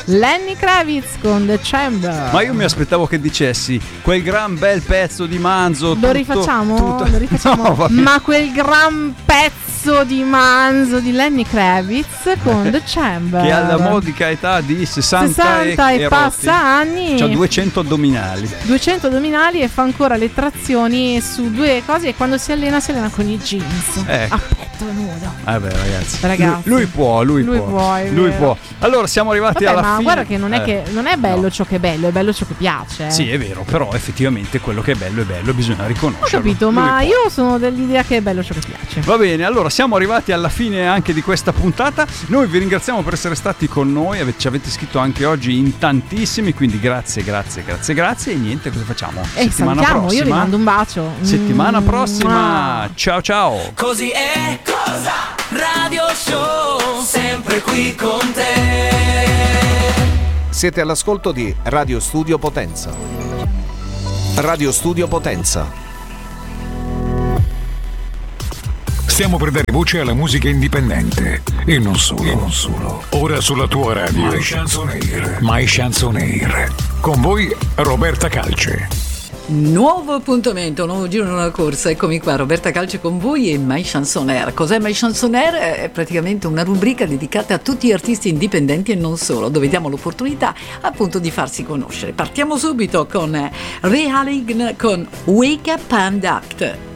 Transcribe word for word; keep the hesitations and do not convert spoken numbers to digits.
Lenny Kravitz con The Chamber. Ma io mi aspettavo che dicessi quel gran bel pezzo di Manzo. Lo tutto, rifacciamo? tutto... Lo rifacciamo? No, ma quel gran pezzo di Manzo di Lenny Kravitz con The Chamber, che alla modica età di sessanta, sessanta e, e passa anni, c'ha duecento addominali duecento addominali e fa ancora le trazioni su due cose, e quando si allena si allena con i jeans, eh. a petto nudo. Vabbè ragazzi, ragazzi lui, lui può lui, lui può, può, lui vero. può. Allora siamo arrivati Vabbè, alla ma fine. guarda che non è, eh. che non è bello no. ciò che è bello, è bello ciò che piace, eh. Sì, è vero, però effettivamente quello che è bello è bello, bisogna riconoscerlo. Ho capito, Lui ma può. io sono dell'idea che è bello ciò che piace. Va bene, allora siamo arrivati alla fine anche di questa puntata. Noi vi ringraziamo per essere stati con noi, ave- ci avete scritto anche oggi in tantissimi, quindi grazie, grazie, grazie, grazie. E niente, cosa facciamo? E Settimana salutiamo, prossima. io vi mando un bacio. Settimana Mm, prossima. mua. Ciao ciao. Così è cosa Radio Show, sempre qui con te. Siete all'ascolto di Radio Studio Potenza. Radio Studio Potenza. Stiamo per dare voce alla musica indipendente e non solo. E non solo. Ora sulla tua radio My Chansoneer. My Chansoneer. Con voi Roberta Calce. Nuovo appuntamento, nuovo giro, nuova corsa. Eccomi qua, Roberta Calce con voi e My Chansonaire. Cos'è My Chansonaire? È praticamente una rubrica dedicata a tutti gli artisti indipendenti e non solo, dove diamo l'opportunità appunto di farsi conoscere. Partiamo subito con Ray Halign con Wake Up and Act.